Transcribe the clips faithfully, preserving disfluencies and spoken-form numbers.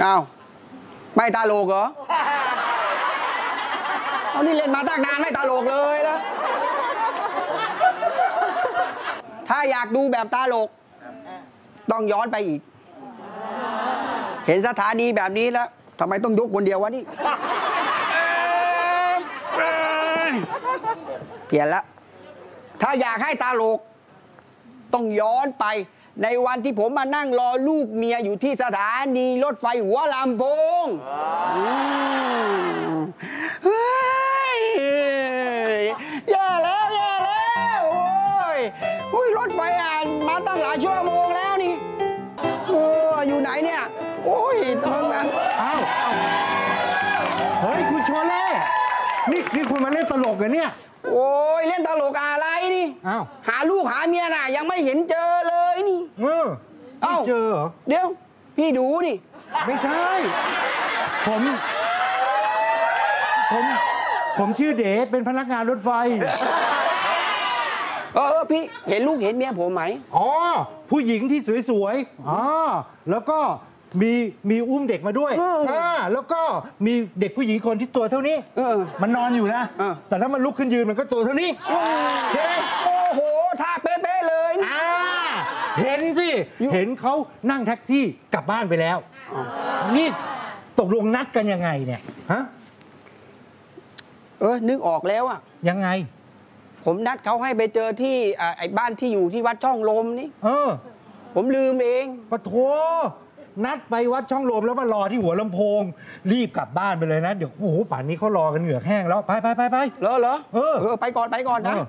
อ้าวไม่ตลกเหรอเอานี่เล่นมาตั้งนานไม่ตลกเลยแล้วถ้าอยากดูแบบตลกต้องย้อนไปอีกเห็นสถานีแบบนี้แล้วทำไมต้องยกคนเดียววะนี่เปลี่ยนละถ้าอยากให้ตลกต้องย้อนไปในวันที่ผมมานั่งรอลูกเมียอยู่ที่สถานีรถไฟหัวลำโพงเฮ้ยแย่แล้วแย่แล้วโอ้ยโอ้ยรถไฟอ่านมาตั้งหลายชั่วโมงแล้วนี่โอ้อยู่ไหนเนี่ยโอ้ยตรงนั้นอ้าวเฮ้ยคุณโชเล่นี่นี่คุณมาเล่นตลกเหรอเนี่ยโอ้ยเล่นตลกอะไรนี่อ้าวหาลูกหาเมียน่ะยังไม่เห็นเจอเลยนี่เออไม่เจอเหรอเดี๋ยวพี่ดูนี่ไม่ใช่ผมผมผมชื่อเด๋เป็นพนักงานรถไฟเออพี่เห็นลูกเห็นเมียผมไหมอ๋อผู้หญิงที่สวยๆอ๋อแล้วก็มีมีอุ้มเด็กมาด้วยอ่าแล้วก็มีเด็กผู้หญิงคนที่ตัวเท่านี้มันนอนอยู่นะแต่ถ้ามันลุกขึ้นยืนมันก็ตัวเท่านี้ใช่โอ้โหท่าเป๊ะๆเลยอ่าเห็นสิเห็นเขานั่งแท็กซี่กลับบ้านไปแล้วนี่ตกลงนัดกันยังไงเนี่ยฮะเออนึกออกแล้วอะยังไงผมนัดเขาให้ไปเจอที่ไอ้บ้านที่อยู่ที่วัดช่องลมนี่เออผมลืมเองปะโถนัดไปวัดช่องลมแล้วมารอที่หัวลำโพงรีบกลับบ้านไปเลยนะเดี๋ยวโอ้โหป่านนี้เขารอกันเหงือกแห้งแล้วไปไปไปไปเหรอเหรอเออเออไปก่อนไปก่อนนะ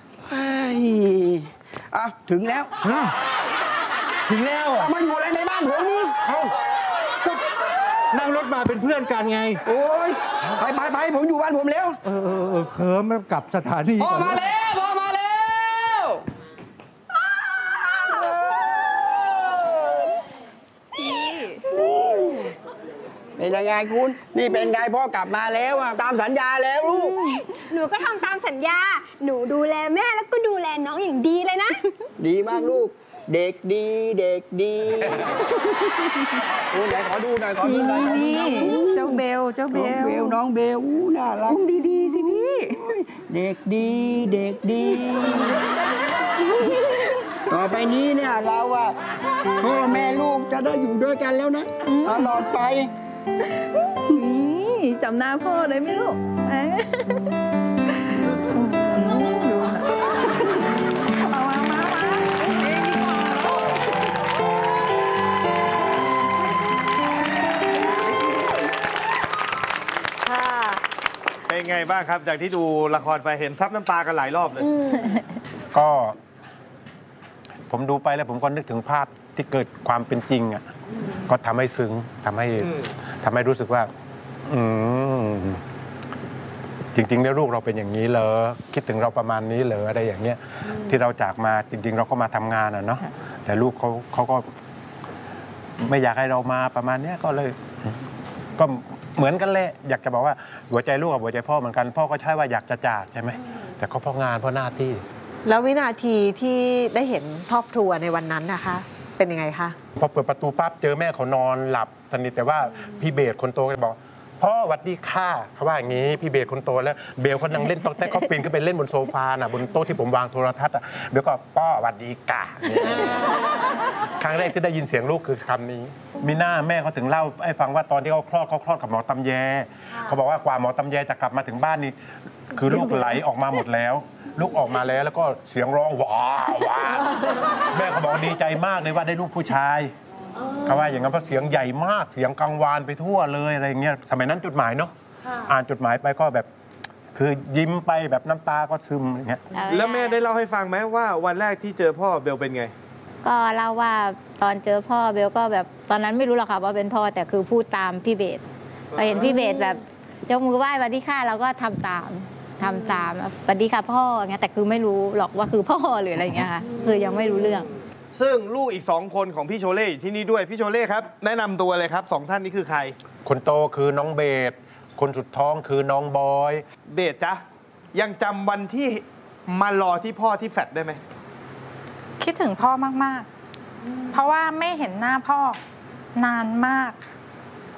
อ่ะถึงแล้วถึงแล้วมาอยู่อะไรในบ้านผมนี่เอ้าก็นั่งรถมาเป็นเพื่อนกันไงโอ้ยไปไปไปผมอยู่บ้านผมแล้วเออเออเออเคิร์มกลับสถานีพ่อมาแล้วพ่อมาแล้วเป็นยังไงคุณนี่เป็นไงพ่อกลับมาแล้วตามสัญญาแล้วลูกหนูก็ทำตามสัญญาหนูดูแลแม่แล้วก็ดูแลน้องอย่างดีเลยนะดีมากลูกเด็กดีเด็กดีโอ้ไหนขอดูหน่อยขอดูหน่อยนี่เจ้าเบลเจ้าเบลน้องเบลน่ารักอุ้มดีๆสิพี่เด็กดีเด็กดีต่อไปนี้เนี่ยเราอะพ่อแม่ลูกจะได้อยู่ด้วยกันแล้วนะตลอดไปนี่จำหน้าพ่อได้ไหมลูกเป็นไงบ้างครับจากที่ดูละครไปเห็นซับน้ำตากันหลายรอบเลยก็ผมดูไปแล้วผมก็นึกถึงภาพที่เกิดความเป็นจริงอ่ะก็ทำให้ซึ้งทำให้ทำให้รู้สึกว่าอืมจริงๆแล้วลูกเราเป็นอย่างนี้เหรอคิดถึงเราประมาณนี้เหรออะไรอย่างเงี้ยที่เราจากมาจริงๆเราก็มาทำงานอ่ะเนาะแต่ลูกเขาเขาก็ไม่อยากให้เรามาประมาณเนี้ยก็เลยก็เหมือนกันเลยอยากจะบอกว่าหัวใจลูกกับหัวใจพ่อเหมือนกันพ่อก็ใช่ว่าอยากจะจากใช่ไหมแต่ก็เพราะงานเพราะหน้าที่แล้ววินาทีที่ได้เห็นครอบครัวในวันนั้นนะคะเป็นยังไงคะพอเปิดประตูปั๊บเจอแม่เขานอนหลับสนิทแต่ว่าพี่เบสคนโตก็บอกพ่อหวัดดีค่ะเขาว่าอย่างนี้พี่เบสคนโตแล้วเบลเขานั่งเล่นต๊อกแต๊กเขาปีนขึ้นไปเล่นบนโซฟาน่ะบนโต๊ะที่ผมวางโทรทัศน์อ่ะเบลก็พ่อหวัดดีกะครั้งแรกที่ได้ยินเสียงลูกคือคำนี้มีหน้าแม่เขาถึงเล่าให้ฟังว่าตอนที่เขาคลอดเขาคลอดกับหมอตำแยเขาบอกว่ากว่าหมอตำแยจะกลับมาถึงบ้านนี่คือลูกไหลออกมาหมดแล้วลูกออกมาแล้วแล้วก็เสียงร้องว้าวว้าแม่เขาบอกดีใจมากเลยว่าได้ลูกผู้ชายเขาว่าอย่างนั้นเพราะเสียงใหญ่มากเสียงกังวานไปทั่วเลยอะไรอย่างเงี้ยสมัยนั้นจดหมายเนาะอ่านจดหมายไปก็แบบคือยิ้มไปแบบน้ำตาก็ซึมอย่างเงี้ยแล้วแม่ได้เล่าให้ฟังไหมว่าวันแรกที่เจอพ่อเบลเป็นไงก็เล่าว่าตอนเจอพ่อเบลก็แบบตอนนั้นไม่รู้หรอกค่ะว่าเป็นพ่อแต่คือพูดตามพี่เบสพอเห็นพี่เบสแบบยกมือไหว้สวัสดีค่ะเราก็ทำตามทำตามสวัสดีค่ะพ่ออย่างเงี้ยแต่คือไม่รู้หรอกว่าคือพ่อหรืออะไรอย่างเงี้ยค่ะคือยังไม่รู้เรื่องซึ่งลูกอีกสองคนของพี่โชเล่ที่นี่ด้วยพี่โชเล่ครับแนะนำตัวเลยครับสองท่านนี้คือใครคนโตคือน้องเบสคนสุดท้องคือน้องบอยเบสจ๊ะยังจำวันที่มารอที่พ่อที่แฟลตได้ไหมคิดถึงพ่อมากๆเพราะว่าไม่เห็นหน้าพ่อนานมาก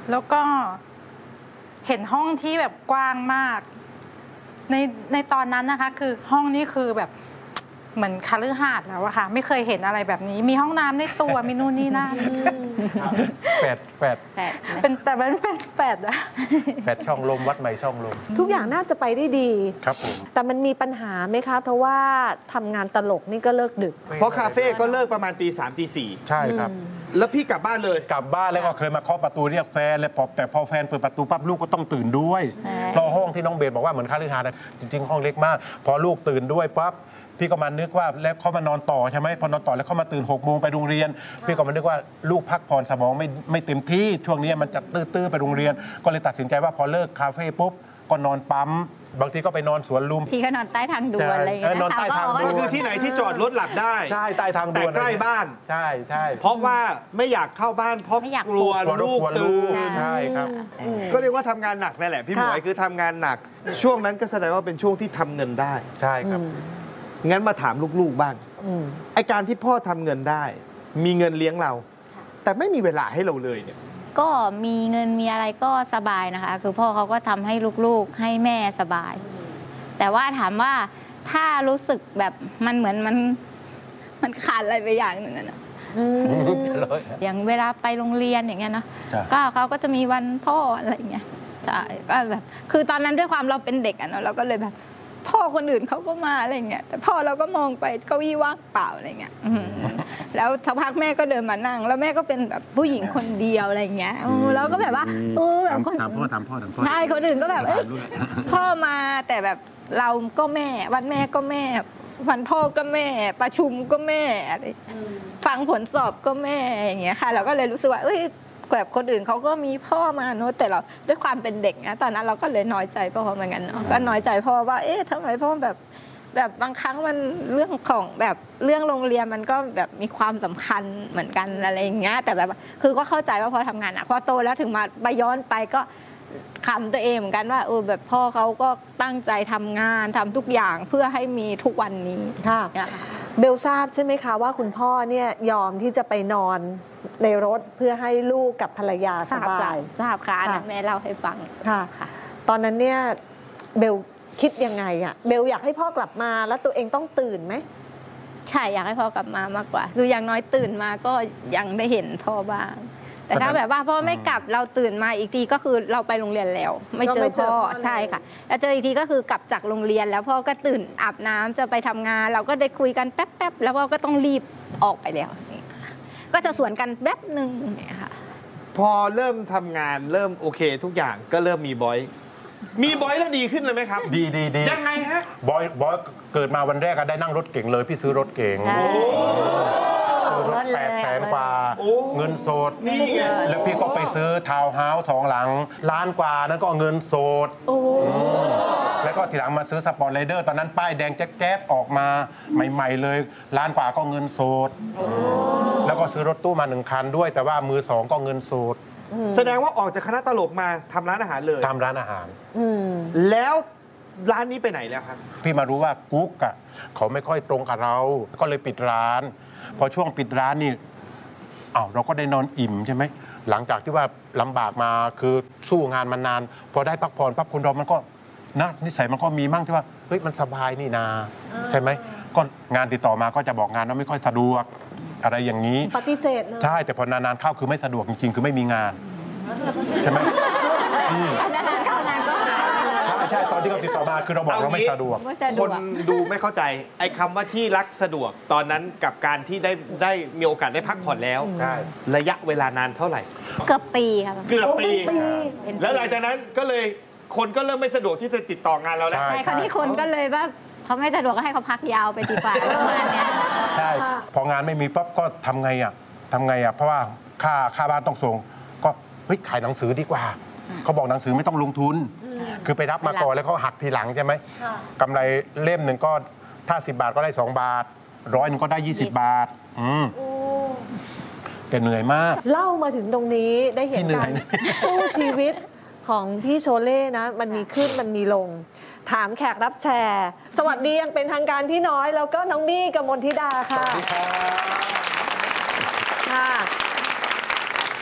แล้วก็เห็นห้องที่แบบกว้างมาก ในในตอนนั้นนะคะ คือห้องนี้คือแบบเหมือนคฤหาสน์แล้วอะค่ะ ไม่เคยเห็นอะไรแบบนี้ มีห้องน้ำในตัวมีนู่นนี่นั่นแปดแปดแปดไหมเป็นแต่มันเป็นแปดอะแปดช่องลมวัดใหม่ช่องลมทุกอย่างน่าจะไปได้ดีครับผมแต่มันมีปัญหาไหมคะ เพราะว่าทำงานตลกนี่ก็เลิกดึกเพราะคาเฟ่ก็เลิกประมาณตีสามตีสี่ใช่ครับแล้วพี่กลับบ้านเลยกลับบ้านแล้วก็เคยมาเคาะประตูเรียกแฟนเลยพอแต่พอแฟนเปิดประตูปั๊บลูกก็ต้องตื่นด้วยเพราะห้องที่น้องเบสบอกว่าเหมือนคาลิทานจริงๆห้องเล็กมาก พอลูกตื่นด้วยปั๊บพี่ก็มานึกว่าแล้วเขามานอนต่อใช่ไหมพอนอนต่อแล้วเขามาตื่นหกโมงไปโรงเรียนพี่ก็มานึกว่าลูกพักผ่อนสมองไม่ไม่เต็มที่ช่วงนี้มันจะตื้อๆไปโรงเรียน ก็เลยตัดสินใจว่าพอเลิกคาเฟ่ปุ๊บก็นอนปั๊มบางทีก็ไปนอนสวนลุมพี่ก็นอนใต้ทางด่วนอะไรอย่างเงี้ยเออนอนใต้ทางด่วนก็คือที่ไหนที่จอดรถหลับได้ใช่ใต้ทางด่วนแต่ใกล้บ้านใช่ใช่เพราะว่าไม่อยากเข้าบ้านเพราะไม่อยากกลัวกลัวลูกกลัวตื่นใช่ครับก็เรียกว่าทำงานหนักนั่นแหละพี่หมวยค่ะคือทำงานหนัก ช่วงนั้นก็แสดงว่าเป็นช่วงที่ทำเงินได้ใช่ครับงั้นมาถามลูกๆบ้างไอการที่พ่อทำเงินได้ มีเงินเลี้ยงเรา แต่ไม่มีเวลาให้เราเลยเนี่ยก็มีเงินมีอะไรก็สบายนะคะ คือพ่อเขาก็ทำให้ลูกๆให้แม่สบาย แต่ว่าถามว่าถ้ารู้สึกแบบมันเหมือนมันมันขาดอะไรไปอย่างหนึ่งอะนะอย่างเวลาไปโรงเรียนอย่างเงี้ยเนาะจ้ะก็เขาก็จะมีวันพ่ออะไรอย่างเงี้ยใช่ก็แบบคือตอนนั้นด้วยความเราเป็นเด็กอะเนาะเราก็เลยแบบพ่อคนอื่นเขาก็มาอะไรเงี้ยแต่พ่อเราก็มองไปเก้าอี้ว่างเปล่าอะไรเงี้ยอืมแล้วสักพักแม่ก็เดินมานั่ง แล้วแม่ก็เป็นแบบผู้หญิงคนเดียวอะไรเงี้ยเออแล้วก็แบบว่าเออแบบคนถามพ่อถามพ่อถามพ่อใช่คนอื่นก็แบบเอ้ยพ่อมาแต่แบบเราก็แม่วันแม่ก็แม่ วันพ่อก็แม่ประชุมก็แม่อะไรฟังผลสอบก็แม่อย่างเงี้ยค่ะเราก็เลยรู้สึกว่าเอ้ยแบบคนอื่นเขาก็มีพ่อมาเนอะแต่เราด้วยความเป็นเด็กนะตอนนั้นเราก็เลยน้อยใจพ่อเหมือนกันเนาะก็น้อยใจพ่อว่าเอ๊ะทำไมพ่อแบบแบบบางครั้งมันเรื่องของแบบเรื่องโรงเรียนมันก็แบบมีความสำคัญเหมือนกันอะไรอย่างเงี้ยแต่แบบคือก็เข้าใจว่าพอทำงานอ่ะพอโตแล้วถึงมาไปย้อนไปก็ขำตัวเองเหมือนกันว่าเออแบบพ่อเขาก็ตั้งใจทำงานทำทุกอย่างเพื่อให้มีทุกวันนี้ค่ะเนี่ยเบลทราบใช่ไหมคะว่าคุณพ่อเนี่ยยอมที่จะไปนอนในรถเพื่อให้ลูกกับภรรยาสบายทราบค่ะอันนั้นค่ะแม่เล่าให้ฟังค่ะค่ะตอนนั้นเนี่ยเบลคิดยังไงอะเบลอยากให้พ่อกลับมาแล้วตัวเองต้องตื่นไหมใช่อยากให้พ่อกลับมามากกว่า คืออย่างน้อยตื่นมาก็ยังได้เห็นพ่อบ้าง แต่ถ้าแบบว่าพ่อไม่กลับเราตื่นมาอีกทีก็คือเราไปโรงเรียนแล้ว ไม่เจก็ไม่อเจอพ่อพ่อเลยใช่ค่ะแล้วเจออีกทีก็คือกลับจากโรงเรียนแล้วพ่อก็ตื่นอาบน้ำจะไปทำงาน เราก็ได้คุยกันแป๊บๆแล้วพ่อก็ต้องรีบออกไปแล้วนี่ค่ะก็จะสวนกันแป๊บหนึ่งเนี่ยค่ะพอเริ่มทำงานเริ่มโอเคทุกอย่างก็เริ่มมีบอย มีบอยแล้วดีขึ้นเลยไหมครับดีดีดียังไงฮะบอยบอยเกิดมาวันแรกก็ได้นั่งรถเก่งเลยพี่ซื้อรถเก่งใช่ซื้อรถแปดแสนกว่าโอ้เงินสดนี่ไงแล้วพี่ก็ไปซื้อทาวน์เฮาส์สองหลังล้านกว่านั้นก็เงินสดโอ้แล้วก็ทีหลังมาซื้อสปอร์ตไรเดอร์ตอนนั้นป้ายแดงแจ๊บๆออกมาใหม่ ๆ เลยล้านกว่าก็เงินสดแล้วก็ซื้อรถตู้มาหนึ่งคันด้วย แต่ว่ามือสองก็เงินสดแสดงว่าออกจากคณะตลกมาทำร้านอาหารเลยทำร้านอาหารอืมแล้วร้านนี้ไปไหนแล้วครับพี่มารู้ว่ากุ๊กอ่ะเขาไม่ค่อยตรงกับเรา ก็เลยปิดร้าน พอช่วงปิดร้านนี่อ้าวเราก็ได้นอนอิ่มใช่ไหมหลังจากที่ว่าลำบากมาคือสู้งานมานาน พอได้พักผ่อนปั๊บคนเรามันก็นะนิสัยมันก็มีมั่งที่ว่าเฮ้ยมันสบายนี่นาใช่ไหมก็งานติดต่อมาก็จะบอกงานว่าไม่ค่อยสะดวกอะไรอย่างนี้ปฏิเสธเลยใช่แต่พอนานๆเข้าคือไม่สะดวกจริงๆ คือไม่มีงานใช่ไหมอืมนานๆเข้างานก็หายไปเลยใช่ใช่ตอนที่เขาติดต่อมาคือเราบอกเราไม่สะดวกไม่สะดควน กดูไม่เข้าใจ ไอ้คำว่าที่รักสะดวกตอนนั้นกับการที่ได้ได้มีโอกาสได้พักผ่อนแล้วใช่ระยะเวลานานเท่าไหร่เกือบปีครับเกือบปีเป็นปีแล้วหลังจากนั้นก็เลยคนก็เริ่มไม่สะดวกที่จะติดต่องานเราแล้วใช่ใช่คราวนี้คนก็เลยว่าเขาไม่สะดวกก็ให้เขาพักยาวไปดีกว่าประมาณเนี้ยใช่ พองานไม่มีปั๊บก็ทำไงอ่ะทำไงอ่ะ เพราะว่าค่าค่าบ้านต้องส่ง ก็เฮ้ยขายหนังสือดีกว่า เขาบอกหนังสือไม่ต้องลงทุน คือไปรับมาก่อนแล้วเขาหักทีหลังใช่ไหมกำไรเล่มหนึ่งก็ถ้าสิบบาทก็ได้สองบาทร้อยหนึ่งก็ได้ยี่สิบบาท อืมแต่เหนื่อยมากเล่ามาถึงตรงนี้ได้เห็นพี่เหนื่กาอรยสู้ชีวิตของพี่โชเล่นะ มันมีขึ้นมันมีลง ถามแขกรับแชร์ สวัสดียังเป็นทางการพี่น้อย แล้วก็น้องบี้กมลธิดาค่ะค่ะ พ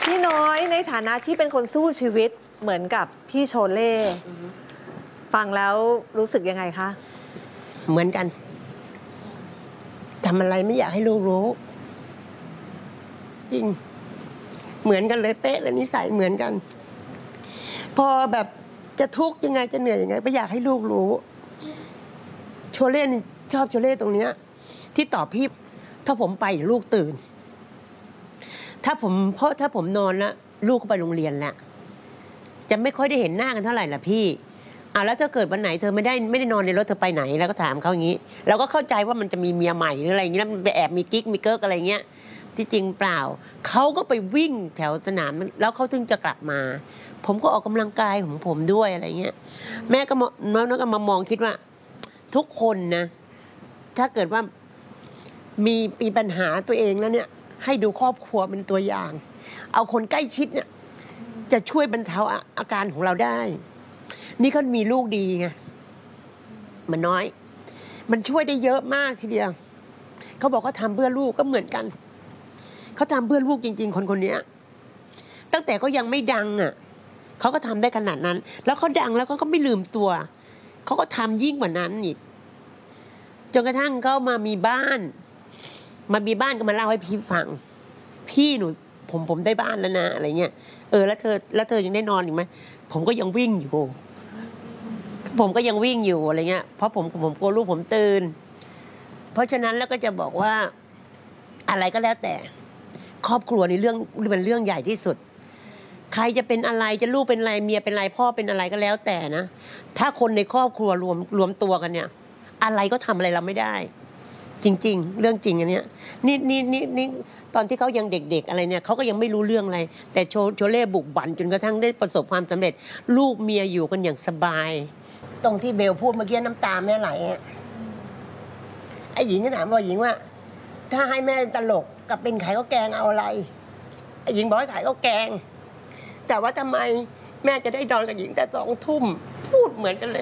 พี่น้อยในฐานะที่เป็นคนสู้ชีวิตเหมือนกับพี่โชเล่ฟังแล้วรู้สึกยังไงคะเหมือนกันทำอะไรไม่อยากให้ลูกรู้ จริงเหมือนกันเลยเป๊ะเลยนิสัยเหมือนกัน พอแบบจะทุกข์ยังไงจะเหนื่อยยังไงไม่อยากให้ลูกรู้โชเล่นี่ชอบโชเล่ตรงเนี้ยที่ตอบพี่ถ้าผมไปลูกตื่น ถ้าผมเพราะถ้าผมนอนแล้วลูกก็ไปโรงเรียนแล้วจะไม่ค่อยได้เห็นหน้ากันเท่าไหร่ล่ะพี่อ่ะแล้วถ้าเกิดวันไหนเธอไม่ได้ไม่ได้นอนในรถเธอไปไหนแล้วก็ถามเขาอย่างนี้เราก็เข้าใจว่ามันจะมีเมียใหม่หรืออะไรอย่างนี้แล้วมันไปแอบมีกิ๊กมีเกิร์กอะไรเงี้ยที่จริงเปล่าเขาก็ไปวิ่งแถวสนามแล้วเขาถึงจะกลับมา ผมก็ออกกำลังกายของผมด้วยอะไรเงี้ยแม่ก็น้อยๆก็มามองคิดว่าทุกคนนะถ้าเกิดว่ามีมีปัญหาตัวเองแล้วเนี่ยให้ดูครอบครัวเป็นตัวอย่างเอาคนใกล้ชิดเนี่ยจะช่วยบรรเทาอาการของเราได้นี่เขามีลูกดีไงมันน้อยมันช่วยได้เยอะมากทีเดียวเขาบอกเขาทำเพื่อลูกก็เหมือนกันเขาทำเพื่อลูกจริงๆคนคนนี้ตั้งแต่เขายังไม่ดังอ่ะเขาก็ทำได้ขนาดนั้นแล้วเขาดังแล้วเขาก็ไม่ลืมตัวเขาก็ทำยิ่งกว่านั้นอีกจนกระทั่งเขามามีบ้านมามีบ้านก็มาเล่าให้พี่ฟังพี่หนูผมผมได้บ้านแล้วนะอะไรเงี้ยเออแล้วเธอแล้วเธอยังได้นอนอีกไหมผมก็ยังวิ่งอยู่ผมก็ยังวิ่งอยู่อะไรเงี้ยเพราะผมผมกลัวลูกผมตื่นเพราะฉะนั้นแล้วก็จะบอกว่าอะไรก็แล้วแต่ครอบครัวในเรื่องเป็นเรื่องใหญ่ที่สุดใครจะเป็นอะไรจะลูกเป็นอะไรเมียเป็นอะไรพ่อเป็นอะไรก็แล้วแต่นะถ้าคนในครอบครัวรวมรวมตัวกันเนี่ยอะไรก็ทำอะไรเราไม่ได้จริงๆเรื่องจริงอันเนี้ยนี่นี่นี่นี่ตอนที่เขายังเด็กๆอะไรเนี่ยเขาก็ยังไม่รู้เรื่องอะไรแต่โชโชเล่บุกบั่นจนกระทั่งได้ประสบความสำเร็จลูกเมียอยู่กันอย่างสบายตรงที่เบลพูดเมื่อกี้น้ำตาแม่ไหลอ่ะไอ้หญิงก็ถามว่าหญิงว่าถ้าให้แม่ตลกกับเป็นไข่ข้าวแกงเอาอะไรไอ้หญิงบอกให้ขายข้าวแกงแต่ว่าทำไมแม่จะได้นอนกับหญิงแต่สองทุ่มพูดเหมือนกันเลย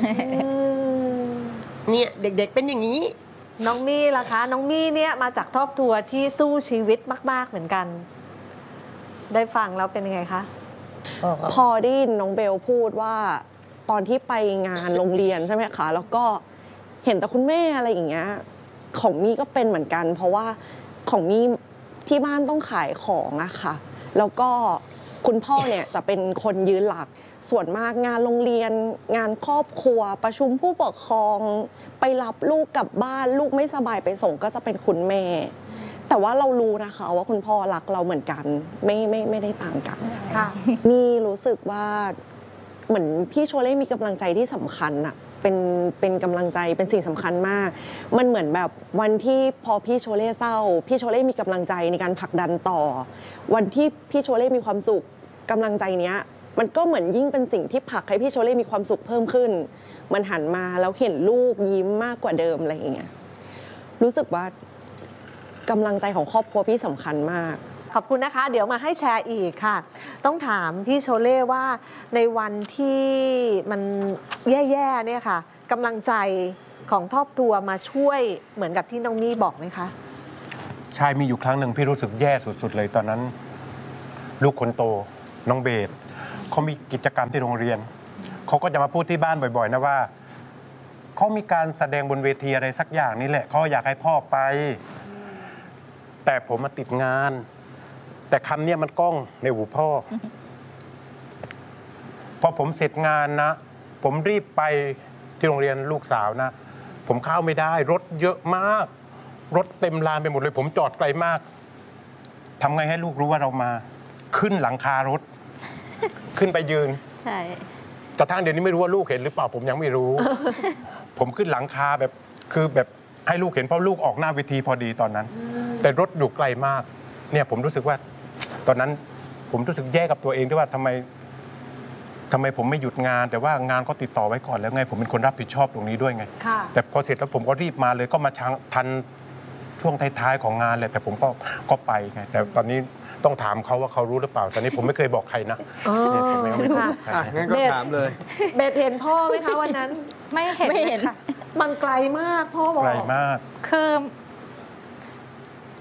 เนี่ยเด็กๆเป็นอย่างนี้น้องมี่ล่ะคะน้องมี่เนี่ยมาจากครอบครัวที่สู้ชีวิตมากๆเหมือนกันได้ฟังแล้วเป็นยังไงคะพอได้ยินน้องเบลพูดว่าตอนที่ไปงานโรงเรียนใช่ไหมคะแล้วก็เห็นแต่คุณแม่อะไรอย่างเงี้ยของมี่ก็เป็นเหมือนกันเพราะว่าของมี่ที่บ้านต้องขายของอะค่ะแล้วก็คุณพ่อเนี่ยจะเป็นคนยืนหลักส่วนมากงานโรงเรียนงานครอบครัวประชุมผู้ปกครองไปรับลูกกลับบ้านลูกไม่สบายไปส่งก็จะเป็นคุณแม่แต่ว่าเรารู้นะคะว่าคุณพ่อรักเราเหมือนกันไม่ไม่ไม่ได้ต่างกันมีรู้สึกว่าเหมือนพี่โชเล่มีกำลังใจที่สำคัญอะเป็นเป็นกำลังใจเป็นสิ่งสำคัญมากมันเหมือนแบบวันที่พอพี่โชเล่เศร้าพี่โชเล่มีกำลังใจในการผลักดันต่อวันที่พี่โชเล่มีความสุขกำลังใจเนี้ยมันก็เหมือนยิ่งเป็นสิ่งที่ผลักให้พี่โชเล่มีความสุขเพิ่มขึ้นมันหันมาแล้วเห็นลูกยิ้มมากกว่าเดิมอะไรอย่างเงี้ยรู้สึกว่ากำลังใจของครอบครัวพี่สำคัญมากขอบคุณนะคะเดี๋ยวมาให้แชร์อีกค่ะต้องถามพี่โชเล่ว่าในวันที่มันแย่ๆเนี่ยค่ะกำลังใจของครอบครัวมาช่วยเหมือนกับที่น้องมี่บอกไหมคะใช่มีอยู่ครั้งหนึ่งพี่รู้สึกแย่สุดๆเลยตอนนั้นลูกคนโตน้องเบสเขามีกิจกรรมที่โรงเรียนเขาก็จะมาพูดที่บ้านบ่อยๆนะว่าเขามีการแสดงบนเวทีอะไรสักอย่างนี่แหละเขาอยากให้พ่อไปแต่ผมมาติดงานแต่คำนี้มันก้องในหูพ่อพอผมเสร็จงานนะผมรีบไปที่โรงเรียนลูกสาวนะผมเข้าไม่ได้รถเยอะมากรถเต็มลานไปหมดเลยผมจอดไกลมากทำไงให้ลูกรู้ว่าเรามาขึ้นหลังคารถขึ้นไปยืนใช่กระทั่งเดี๋ยวนี้ไม่รู้ว่าลูกเห็นหรือเปล่าผมยังไม่รู้ ผมขึ้นหลังคาแบบคือแบบให้ลูกเห็นเพราะลูกออกหน้าเวทีพอดีตอนนั้นแต่รถอยู่ไกลมากเนี่ยผมรู้สึกว่าตอนนั้นผมรู้สึกแย่กับตัวเองด้วยว่าทำไมทำไมผมไม่หยุดงานแต่ว่างานก็ติดต่อไว้ก่อนแล้วไงผมเป็นคนรับผิดชอบตรงนี้ด้วยไงแต่พอเสร็จแล้วผมก็รีบมาเลยก็มาทันช่วงท้ายๆของงานเลยแต่ผมก็ก็ไปไงแต่ตอนนี้ต้องถามเขาว่าเขารู้หรือเปล่าตอนนี้ผมไม่เคยบอกใครนะผมไม่รู้งั้นก็ถามเลยเบสเห็นพ่อไหมคะวันนั้นไม่เห็นไม่เห็นมันไกลมากพ่อบอกไกลมากคือ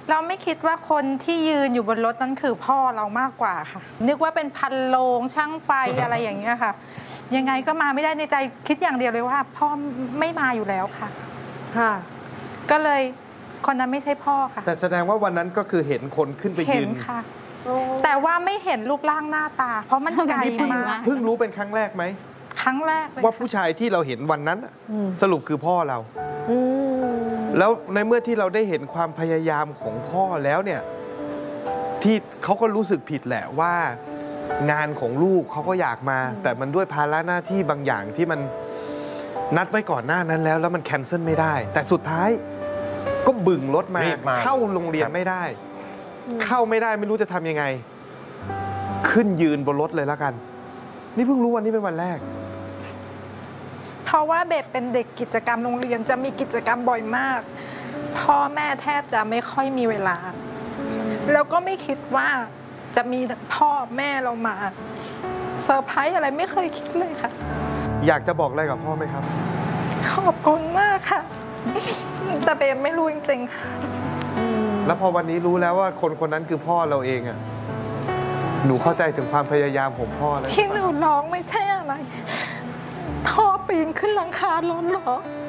เราไม่คิดว่าคนที่ยืนอยู่บนรถนั้นคือพ่อเรามากกว่าค่ะนึกว่าเป็นพันโลงช่างไฟ อะไรอย่างเงี้ยค่ะยังไงก็มาไม่ได้ในใจคิดอย่างเดียวเลยว่าพ่อไม่มาอยู่แล้วค่ะค่ะก็เลยคนนั้นไม่ใช่พ่อค่ะแต่แสดงว่าวันนั้นก็คือเห็นคนขึ้นไปยืนเห็นค่ะแต่ว่าไม่เห็นรูปร่างหน้าตาเพราะมันไกลมากเพิ่งรู้เป็นครั้งแรกไหมครั้งแรกเลยว่าผู้ชายที่เราเห็นวันนั้นสรุปคือพ่อเราแล้วในเมื่อที่เราได้เห็นความพยายามของพ่อแล้วเนี่ยที่เขาก็รู้สึกผิดแหละว่างานของลูกเขาก็อยากมาแต่มันด้วยภาระหน้าที่บางอย่างที่มันนัดไว้ก่อนหน้านั้นแล้วแล้วมันแคนเซิลไม่ได้แต่สุดท้ายก็บึ่งรถมาเข้าโรงเรียนไม่ได้เข้าไม่ได้ไม่รู้จะทำยังไงขึ้นยืนบนรถเลยแล้วกันนี่เพิ่งรู้วันนี้เป็นวันแรกเพราะว่าเบสเป็นเด็กกิจกรรมโรงเรียนจะมีกิจกรรมบ่อยมากพ่อแม่แทบจะไม่ค่อยมีเวลาแล้วก็ไม่คิดว่าจะมีพ่อแม่เรามาเซอร์ไพรส์อะไรไม่เคยคิดเลยค่ะอยากจะบอกอะไรกับพ่อไหมครับขอบคุณมากค่ะแต่เบสไม่รู้จริงๆค่ะแล้วพอวันนี้รู้แล้วว่าคนคนนั้นคือพ่อเราเองอ่ะหนูเข้าใจถึงความพยายามของพ่อแล้วที่หนูร้องไม่ใช่อะไรพ่อปีนขึ้นหลังคารถเหรอ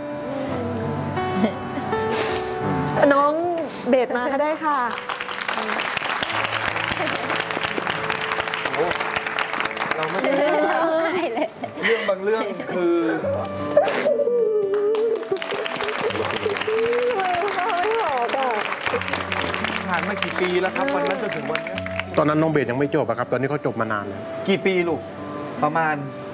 น้องเบสมาก็ได้ค่ะเราไม่ได้เรื่องบางเรื่องคือผ่านมากี่ปีแล้วครับวันนั้นจนถึงวันนี้ตอนนั้นน้องเบสยังไม่จบครับตอนนี้เขาจบมานานแล้วกี่ปีลูกประมาณ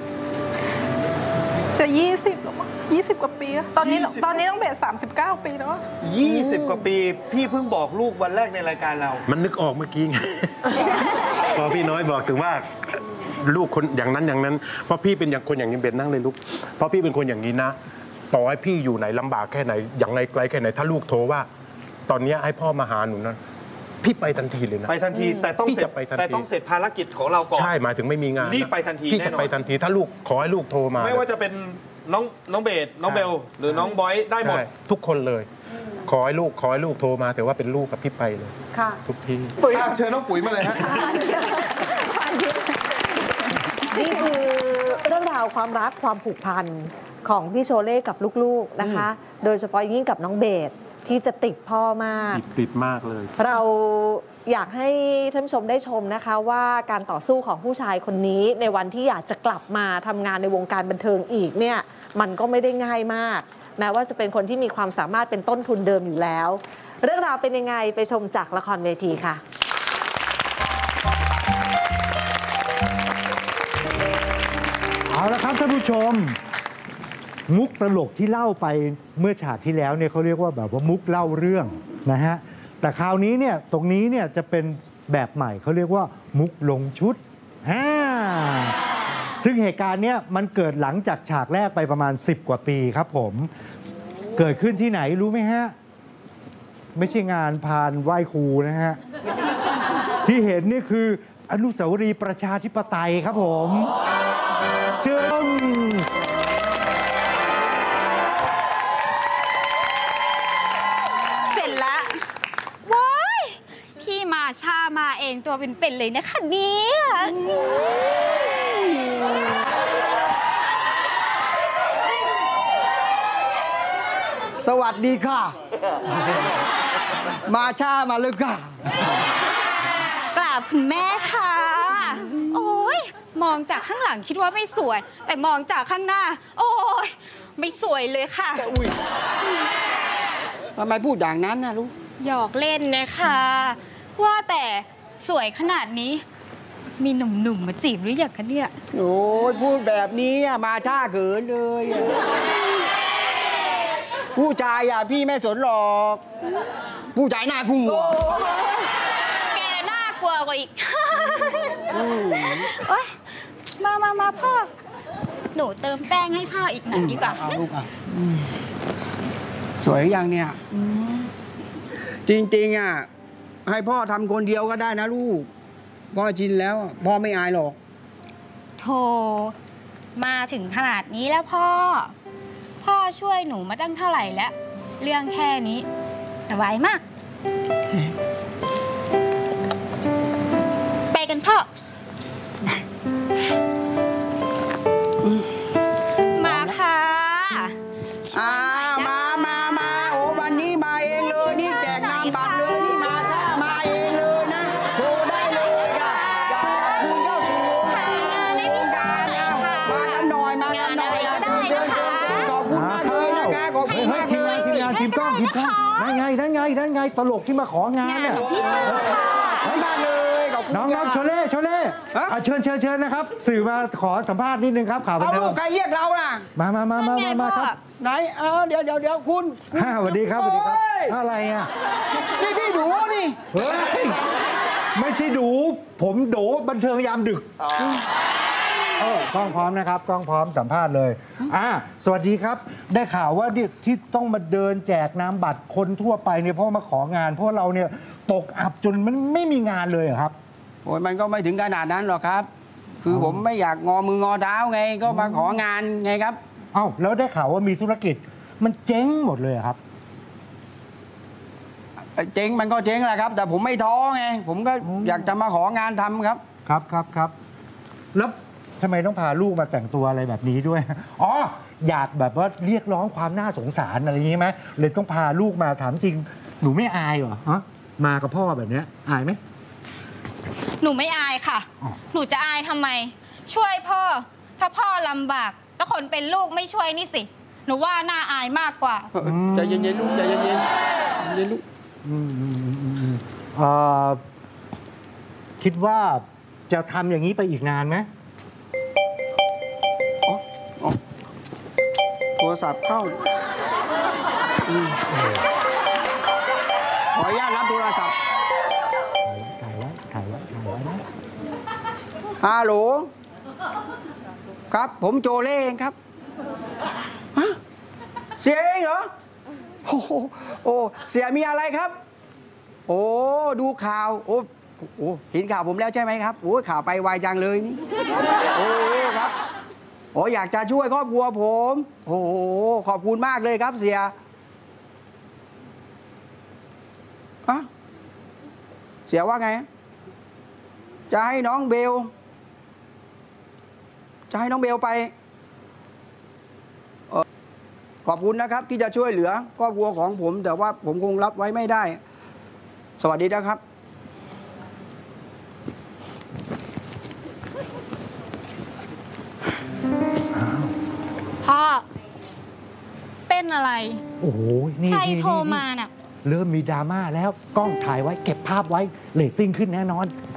จะยี่สิบหรือมั้งยี่สิบกว่าปีตอนนี้ตอนนี้ต้องเบสสามสิบเก้าปีแล้วยี่สิบกว่าปีพี่เพิ่งบอกลูกวันแรกในรายการเรามันนึกออกเมื่อกี้ไงพอพี่น้อยบอกถึงว่าลูกคนอย่างนั้นอย่างนั้นเพราะพี่เป็นอย่างคนอย่างนี้เบสนั่งเลยลูกเพราะพี่เป็นคนอย่างนี้นะต่อให้พี่อยู่ไหนลำบากแค่ไหนอย่างไรไกลแค่ไหนถ้าลูกโทรว่าตอนนี้ให้พ่อมาหาหนูนั้นพี่ไปทันทีเลยนะไปทันทีแต่ต้องเสร็จแต่ต้องเสร็จภารกิจของเราก่อนใช่หมายถึงไม่มีงานรีบไปทันทีพี่จะไปทันทีถ้าลูกขอให้ลูกโทรมาไม่ว่าจะเป็นน้องน้องเบสน้องเบลหรือน้องบอยได้หมดทุกคนเลยขอให้ลูกขอให้ลูกโทรมาแต่ว่าเป็นลูกกับพี่ไปเลยทุกทีปุ๋ยเชิญน้องปุ๋ยมาเลยฮะนี่คือเรื่องราวความรักความผูกพันของพี่โชเล่กับลูกๆนะคะโดยเฉพาะยิ่งกับน้องเบสที่จะติดพ่อมากติดมากเลยเราอยากให้ท่านผู้ชมได้ชมนะคะว่าการต่อสู้ของผู้ชายคนนี้ในวันที่อยากจะกลับมาทำงานในวงการบันเทิงอีกเนี่ยมันก็ไม่ได้ง่ายมากแม้ว่าจะเป็นคนที่มีความสามารถเป็นต้นทุนเดิมอยู่แล้วเรื่องราวเป็นยังไงไปชมจากละครเวทีค่ะเอาละครับท่านผู้ชมมุกตลกที่เล่าไปเมื่อฉากที่แล้วเนี่ยเขาเรียกว่าแบบว่ามุกเล่าเรื่องนะฮะแต่คราวนี้เนี่ยตรงนี้เนี่ยจะเป็นแบบใหม่เขาเรียกว่ามุกลงชุดฮ่าซึ่งเหตุการณ์เนี้ยมันเกิดหลังจากฉากแรกไปประมาณสิบกว่าปีครับผมเกิดขึ้นที่ไหนรู้ไหมฮะไม่ใช่งานพานไหว้ครูนะฮะที่เห็นนี่คืออนุสาวรีย์ประชาธิปไตยครับผมเชิญชามาเองตัวเป็นๆเลยนะคะเนี่ยสวัสดีค่ะมาชามาเลยค่ะกราบคุณแม่ค่ะโอ้ยมองจากข้างหลังคิดว่าไม่สวยแต่มองจากข้างหน้าโอ้ยไม่สวยเลยค่ะอุ้ยทำไมพูดอย่างนั้นนะลูกหยอกเล่นนะคะว่าแต่สวยขนาดนี้มีหนุ่มๆมาจีบหรือยังคะเนี่ยโอ้ยพูดแบบนี้มาท่าเขินเลยผู้ชายอ่ะพี่ไม่สนหรอกผู้ชายน่ากลัวแกน่ากลัวกว่าอีกโอ๊ยมามามาพ่อหนูเติมแป้งให้พ่ออีกหน่อยดีกว่าลูกอ่ะสวยยังเนี่ยจริงๆอ่ะให้พ่อทำคนเดียวก็ได้นะลูกพ่อชินแล้วพ่อไม่อายหรอกโธ่มาถึงขนาดนี้แล้วพ่อพ่อช่วยหนูมาตั้งเท่าไหร่แล้วเรื่องแค่นี้สบายมากไปกันพ่อ มาค่ะอ่ามามามาโอ้วันนี้มาเองเลยนี่แจกนามบัตรเลยนี่มาจ้ามาเองเลยนะโทรได้เลยค่ะอยากกลับคืนเข้าสู่วงการวงการนะมากันหน่อยมากันหน่อยอ่ะเดินเดินเดินเดินขอบคุณมากเลยนะคะขอบคุณเฮ้ยมากทีมเลงานยทีมงานทีมกล้องทีมกล้องนั่นไงนั่นไงนั่นไงตลกที่มาของานงานเนี่ยของพี่ชายค่ะขอบคุณมากเลยขอบคุณน้องน้องโชค่ะเล่โชเล่ฮะอ่ะเชิญเชิญเชิญนะครับ สื่อมาขอสัมภาษณ์นิดนึงครับข่าวบันเอาเทิลูงกใครเรียกเราล่ะมามามามามามาครับไหนเออเดี๋ยวเดี๋ยวเดี๋ยวคุณคุณฮ่าสวัสดีครับสวัสดีครับโอ้ยอะไรอ่ะนี่พี่ดูนี่เฮ้ยไม่ใช่ดูผมโดบันเทิงยามดึกเออกล้องพร้อมนะครับกล้องพร้อมสัมภาษณ์เลยอ่าสวัสดีครับ ได้ข่าวว่าที่ที่ต้องมาเดินแจกนามบัตรคนทั่วไปเนี่ยเพราะมาของานเพราะเราเนี่ยตกอับจนมันไม่มีงานเลยเหรอครับโอ้ยมันก็ไม่ถึงขนาดนั้นหรอกครับ คือผมไม่อยากงอมืองอเท้าไงก็มาของานไงครับเอ้าแล้วได้ข่าวว่ามีธุรกิจมันเจ๊งหมดเลยเหรอครับเจ๊งมันก็เจ๊งแหละครับ แต่ผมไม่ท้อไง ผมก็อยากจะมาของานทำครับครับครับครับแล้วทำไมต้องพาลูกมาแต่งตัวอะไรแบบนี้ด้วย อ๋ออยากแบบว่าเรียกร้องความน่าสงสารอะไรอย่างนี้ไหมเลยต้องพาลูกมาถามจริง หนูไม่อายเหรอฮะมากับพ่อแบบเนี้ยอายไหมหนูไม่อายค่ะอ๋อหนูจะอายทำไม ช่วยพ่อ ถ้าพ่อลำบาก แล้วคนเป็นลูกไม่ช่วยนี่สิ หนูว่าน่าอายมากกว่าใจเย็นๆลูกใจเย็นๆเย็นๆลูกอืมอืมอืมอืมอืมเอ่อคิดว่าจะทำอย่างนี้ไปอีกนานไหมอ๋ออ๋อโทรศัพท์เข้าอืมขออนุญาตรับโทรศัพท์ถ่ายไว้ถ่ายไว้ถ่ายไว้นะฮัลโหล ครับ ผมโจเล่เองครับฮะเสียเองเหรอ โอ้โหโอ้เสียมีอะไรครับ โอ้ดูข่าว โอ้โอ้เห็นข่าวผมแล้วใช่ไหมครับ โอ้ข่าวไปไวจังเลยนี่ โอ้ครับ โอ้อยากจะช่วยครอบครัวผม โอ้โหขอบคุณมากเลยครับเสียฮะเสียว่าไง จะให้น้องเบล จะให้น้องเบลไปเอ่อขอบคุณนะครับที่จะช่วยเหลือครอบครัวของผม แต่ว่าผมคงรับไว้ไม่ได้ สวัสดีนะครับพ่อ เป็นอะไรโอ้โหนี่ใครนี่โทรนี่มาน่ะเริ่มมีดราม่าแล้วกล้องถ่ายไว้เก็บภาพไว้เรตติ้งขึ้นแน่นอน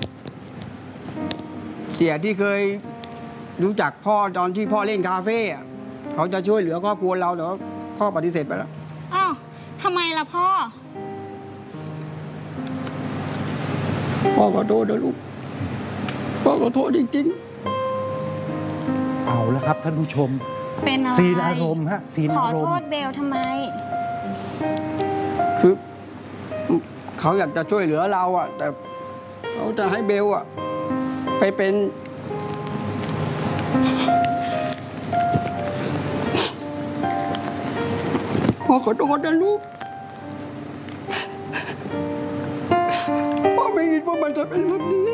เสียที่เคยรู้จักพ่อตอนที่พ่อเล่นคาเฟ่อะเขาจะช่วยเหลือครอบครัวเราแต่ว่าพ่อปฏิเสธไปแล้วอ้าวทำไมล่ะพ่อพ่อขอโทษนะลูก พ่อขอโทษจริงเอาแล้วครับท่านผู้ชมเป็นอะไรซีนอารมณ์ฮะซีนขออารโทมษณ์เบลทำไมๆ คือเขาอยากจะช่วยเหลือเราอะแต่เขาจะให้เบลอะไปเป็น พ่อขอโทษนะลูก พ่อไม่คิดว่ามันจะเป็นแบบนี้